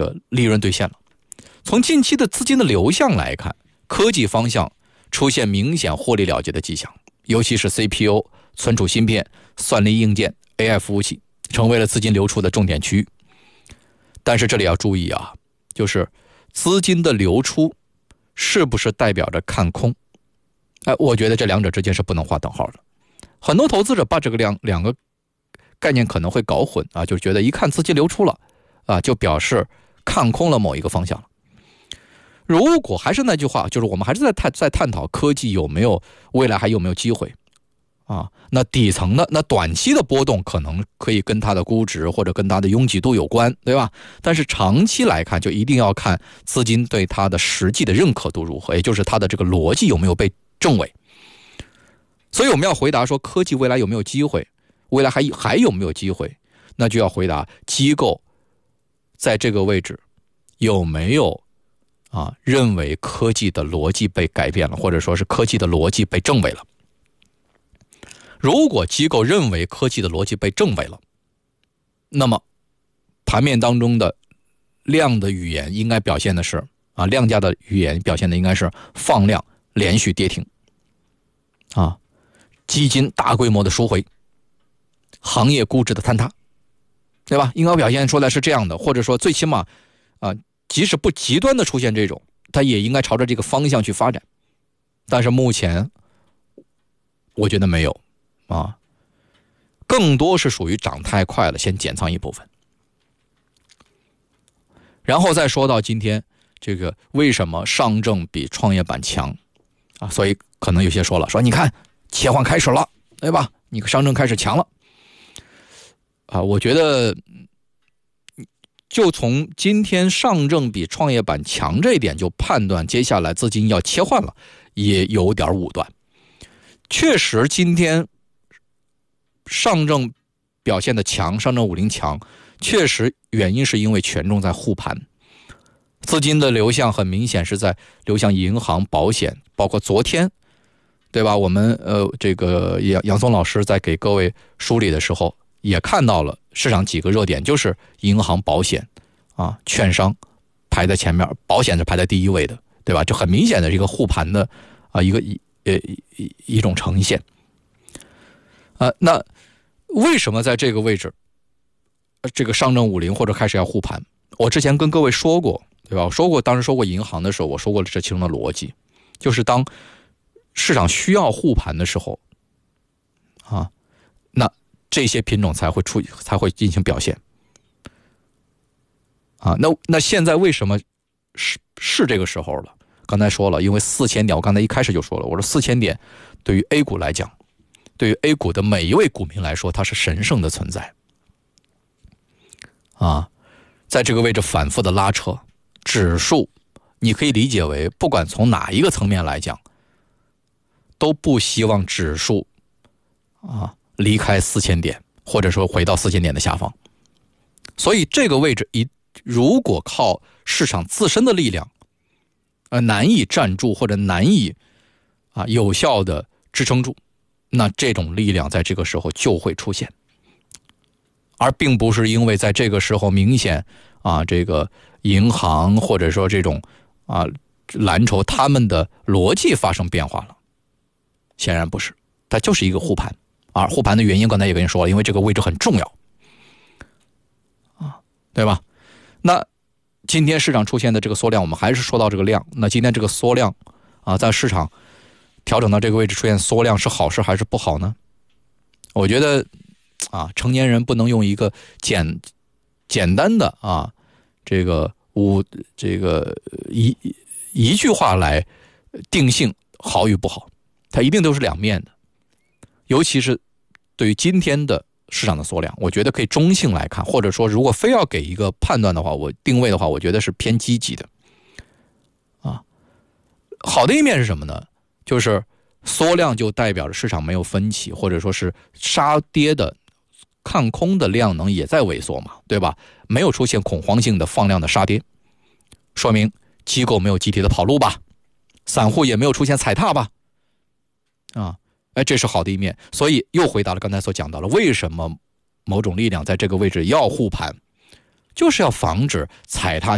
个利润兑现了。从近期的资金的流向来看，科技方向出现明显获利了结的迹象，尤其是 CPU、存储芯片、算力硬件、AI 服务器成为了资金流出的重点区域。但是这里要注意啊，就是资金的流出是不是代表着看空？我觉得这两者之间是不能划等号的。很多投资者把这个两个概念可能会搞混啊，就是觉得一看资金流出了啊，就表示看空了某一个方向了。如果还是那句话，就是我们还是在探讨科技未来还有没有机会啊？那底层的那短期的波动可能可以跟它的估值或者跟它的拥挤度有关，对吧？但是长期来看，就一定要看资金对它的实际的认可度如何，也就是它的这个逻辑有没有被证伪。所以我们要回答说科技未来有没有机会，未来还有没有机会，那就要回答机构在这个位置有没有认为科技的逻辑被改变了，或者说是科技的逻辑被证伪了。如果机构认为科技的逻辑被证伪了，那么盘面当中的量的语言应该表现的是量价的语言表现的应该是放量连续跌停基金大规模的赎回，行业估值的坍塌，对吧？应该表现出来是这样的，或者说最起码即使不极端的出现这种，它也应该朝着这个方向去发展。但是目前我觉得没有更多是属于涨太快了，先减仓一部分。然后再说到今天这个为什么上证比创业板强所以可能有些说你看切换开始了，对吧？你上证开始强了我觉得就从今天上证比创业板强这一点就判断接下来资金要切换了，也有点武断。确实今天上证表现的强，上证50强，确实原因是因为权重在护盘，资金的流向很明显是在流向银行、保险，包括昨天，对吧？我们这个杨松老师在给各位梳理的时候，也看到了市场几个热点，就是银行、保险券商排在前面，保险是排在第一位的，对吧？就很明显的一个护盘的一种呈现那为什么在这个位置这个上证50或者开始要护盘？我之前跟各位说过，对吧？当时说过银行的时候，我说过这其中的逻辑，就是当市场需要护盘的时候那这些品种才会进行表现那现在为什么是这个时候了？刚才说了，因为4000点，我刚才一开始就说了，我说4000点对于 A 股来讲，对于 A 股的每一位股民来说，它是神圣的存在在这个位置反复的拉扯，指数你可以理解为不管从哪一个层面来讲，都不希望指数离开4000点，或者说回到4000点的下方。所以这个位置如果靠市场自身的力量难以站住，或者难以有效的支撑住，那这种力量在这个时候就会出现，而并不是因为在这个时候明显这个银行或者说这种蓝筹他们的逻辑发生变化了，显然不是，它就是一个护盘护盘的原因刚才也跟你说了，因为这个位置很重要对吧？那今天市场出现的这个缩量，我们还是说到这个量，那今天这个缩量在市场调整到这个位置出现缩量是好事还是不好呢？我觉得成年人不能用一个简单的这个一句话来定性好与不好，它一定都是两面的。尤其是对于今天的市场的缩量，我觉得可以中性来看，或者说如果非要给一个判断的话，我定位的话，我觉得是偏积极的好的一面是什么呢？就是缩量就代表着市场没有分歧，或者说是杀跌的看空的量能也在萎缩嘛，对吧？没有出现恐慌性的放量的杀跌，说明机构没有集体的跑路吧，散户也没有出现踩踏吧这是好的一面。所以又回答了刚才所讲到了为什么某种力量在这个位置要护盘，就是要防止踩踏